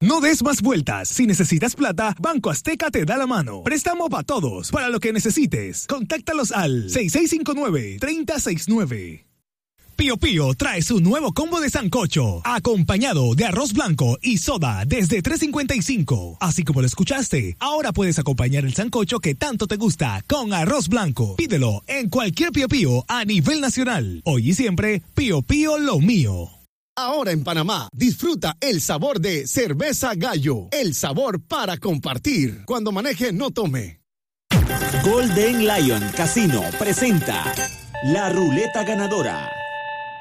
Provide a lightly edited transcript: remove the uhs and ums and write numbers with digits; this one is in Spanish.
No des más vueltas. Si necesitas plata, Banco Azteca te da la mano. Préstamo para todos, para lo que necesites. Contáctalos al 6659-3069. Pío Pío trae su nuevo combo de sancocho, acompañado de arroz blanco y soda desde $3.55. Así como lo escuchaste, ahora puedes acompañar el sancocho que tanto te gusta con arroz blanco. Pídelo en cualquier Pío Pío a nivel nacional. Hoy y siempre, Pío Pío lo mío. Ahora en Panamá, disfruta el sabor de Cerveza Gallo. El sabor para compartir. Cuando maneje, no tome. Golden Lion Casino presenta La Ruleta Ganadora.